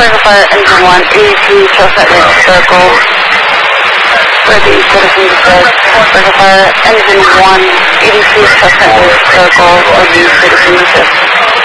Breaker Fire Engine 1, EDT, Chestnut Ridge Circle, where the citizen says, Breaker Fire Engine 1, EDT, Chestnut Ridge Circle, where the citizen says.